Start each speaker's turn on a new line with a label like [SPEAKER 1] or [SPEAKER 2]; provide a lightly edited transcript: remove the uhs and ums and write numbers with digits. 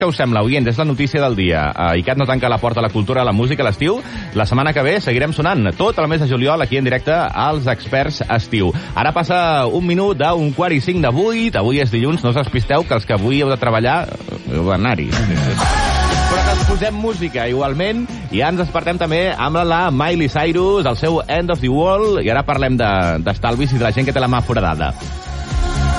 [SPEAKER 1] Què us sembla, oients? És la notícia del dia. ICAT no tanca la porta a la cultura, a la música, a l'estiu. La setmana que ve seguirem sonant tot el mes de juliol aquí en directe als Experts Estiu. Ara passa un minut d'un 4:05 de 8. Avui és dilluns, no us despisteu, que els que avui heu de treballar heu d'anar-hi. Però que ens posem música igualment i ja ens despertem també amb la Miley Cyrus, el seu End of the World, i ara parlem d'estalvis i de la gent que té la mà foradada.